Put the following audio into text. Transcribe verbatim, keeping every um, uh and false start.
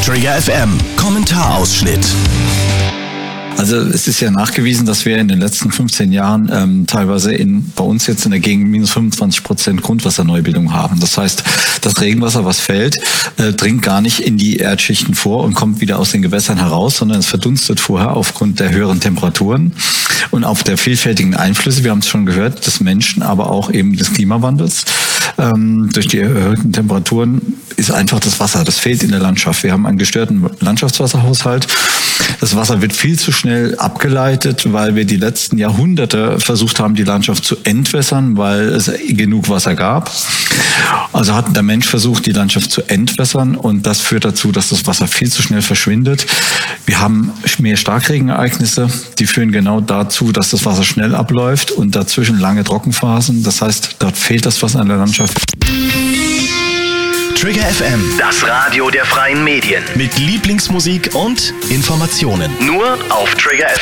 Trigger F M, Kommentarausschnitt. Also es ist ja nachgewiesen, dass wir in den letzten fünfzehn Jahren ähm, teilweise in, bei uns jetzt in der Gegend minus fünfundzwanzig Prozent Grundwasserneubildung haben. Das heißt, das Regenwasser, was fällt, äh, dringt gar nicht in die Erdschichten vor und kommt wieder aus den Gewässern heraus, sondern es verdunstet vorher aufgrund der höheren Temperaturen und auf der vielfältigen Einflüsse, wir haben es schon gehört, des Menschen, aber auch eben des Klimawandels. Ähm, durch die erhöhten Temperaturen ist einfach das Wasser, das fehlt in der Landschaft. Wir haben einen gestörten Landschaftswasserhaushalt. Das Wasser wird viel zu schnell abgeleitet, weil wir die letzten Jahrhunderte versucht haben, die Landschaft zu entwässern, weil es genug Wasser gab. Also hat der Mensch versucht, die Landschaft zu entwässern und das führt dazu, dass das Wasser viel zu schnell verschwindet. Wir haben mehr Starkregenereignisse, die führen genau dazu, dass das Wasser schnell abläuft und dazwischen lange Trockenphasen. Das heißt, dort fehlt das Wasser in der Landschaft. Trigger F M, das Radio der freien Medien. mit Lieblingsmusik und Informationen. Nur auf Trigger F M.